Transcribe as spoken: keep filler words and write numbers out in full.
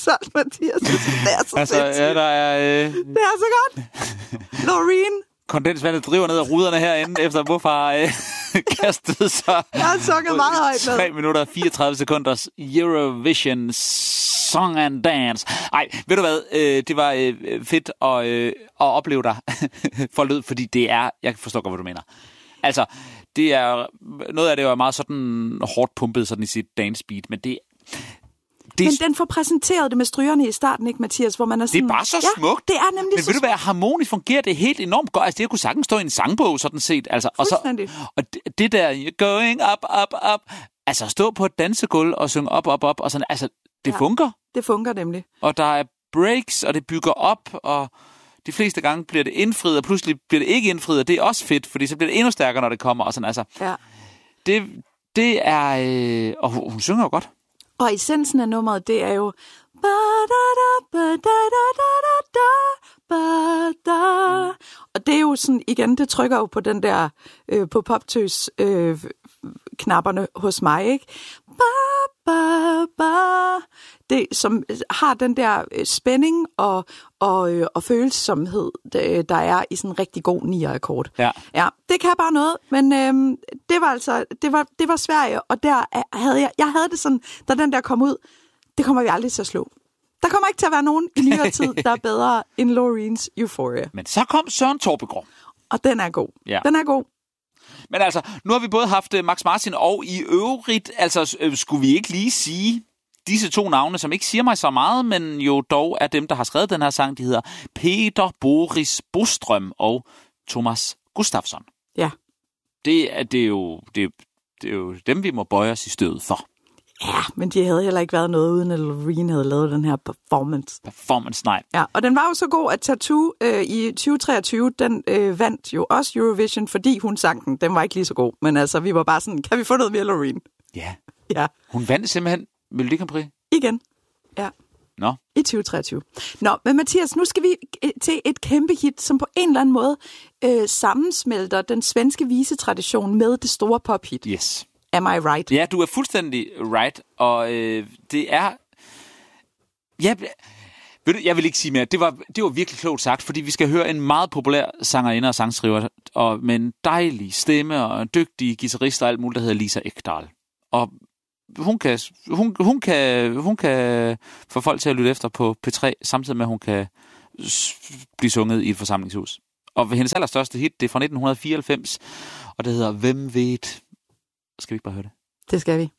solgt, Mathias. Det er så altså, ja, der er... Øh... Det er så godt. Loreen. Kondensvandet driver ned ad ruderne herinde, efter hvorfor øh, kastede sig... Jeg har sukket meget højt med. tre minutter og fireogtredive sekunders Eurovision Song and Dance. Ej, ved du hvad? Øh, det var øh, fedt at, øh, at opleve dig for lyd, fordi det er... Jeg forstår godt, hvad du mener. Altså, det er... Noget af det er meget sådan hårdt pumpet sådan i sit dance beat, men det... Det men den får præsenteret det med strygerne i starten, ikke, Mathias? Hvor man er sådan, det er bare så ja, smukt. Det er nemlig men så ved du hvad, harmonisk fungerer det helt enormt godt. Altså, det kunne sagtens stå i en sangbog, sådan set. Altså, og, så, og det, det der, you're going up, up, up. Altså, at stå på et dansegulv og synge op, op, op. Og sådan, altså, det ja, fungerer. Det fungerer nemlig. Og der er breaks, og det bygger op, og de fleste gange bliver det indfriet, og pludselig bliver det ikke indfriet, og det er også fedt, fordi så bliver det endnu stærkere, når det kommer. Og sådan, altså, ja. det, det er... Øh, og hun, hun synger jo godt. Og essensen af nummeret, det er jo... Og det er jo sådan, igen, det trykker jo på den der, øh, på poptøs øh, knapperne hos mig, ikke? Det, som har den der spænding og, og, øh, og følsomhed, der er i sådan en rigtig god nier-akkord. Ja. Ja, det kan bare noget, men øh, det var altså, det var, det var Sverige, og der havde jeg, jeg havde det sådan, da den der kom ud, det kommer vi aldrig til at slå. Der kommer ikke til at være nogen i nyere tid, der er bedre end Loreens Euphoria. Men så kom Søren Torbegård. Og den er god. Ja. Den er god. Men altså, nu har vi både haft Max Martin og i øvrigt, altså øh, skulle vi ikke lige sige disse to navne, som ikke siger mig så meget, men jo dog er dem, der har skrevet den her sang, de hedder Peter Boris Bostrøm og Thomas Gustafsson. Ja. Det er, det er, jo, det, det er jo dem, vi må bøje os i stødet for. Ja, men de havde heller ikke været noget, uden at Loreen havde lavet den her performance. Performance, nej. Ja, og den var jo så god, at Tattoo øh, i tyve treogtyve, den øh, vandt jo også Eurovision, fordi hun sang den. Den var ikke lige så god, men altså, vi var bare sådan, kan vi få noget mere Loreen? Ja. Ja. Hun vandt simpelthen Melodi Grand Prix? Igen, ja. Nå. I tyve treogtyve. Nå, men Mathias, nu skal vi til et kæmpe hit, som på en eller anden måde øh, sammensmelter den svenske visetradition med det store pophit. Yes. Am I right? Ja, du er fuldstændig right, og øh, det er... Ja, ved du, jeg vil ikke sige mere. Det var, det var virkelig klogt sagt, fordi vi skal høre en meget populær sangerinde og sangskriver, og med en dejlig stemme og en dygtig guitarist og alt muligt, der hedder Lisa Ekdahl. Og hun kan, hun, hun, kan, hun kan få folk til at lytte efter på P tre, samtidig med, at hun kan blive sunget i et forsamlingshus. Og hendes allerstørste hit, det er fra nitten fireoghalvfems, og det hedder Hvem ved... Skal vi ikke bare høre det? Det skal vi.